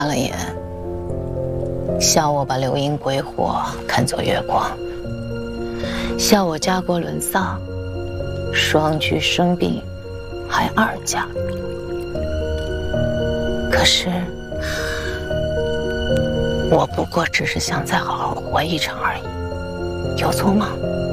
了眼，笑我把流萤鬼火看作月光，笑我家国沦丧，双居生病，还二嫁。可是，我不过只是想再好好活一程而已，有错吗？